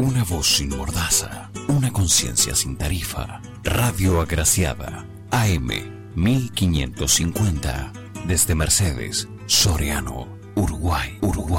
Una voz sin mordaza, una conciencia sin tarifa. Radio Agraciada, AM 1550, desde Mercedes, Soriano, Uruguay.